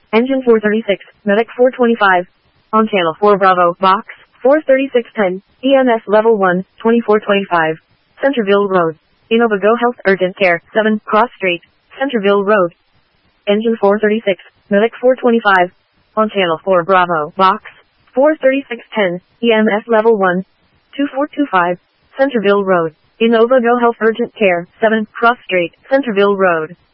Engine 436, Medic 425. On channel 4 Bravo, box 43610, EMS level 1, 2425. Centerville Road. Innova Go Health Urgent Care, 7, Cross Street, Centerville Road. Engine 436, Medic 425. On channel 4 Bravo, box 43610, EMS level 1, 2425. Centerville Road. Innova Go Health Urgent Care, 7, Cross Street, Centerville Road.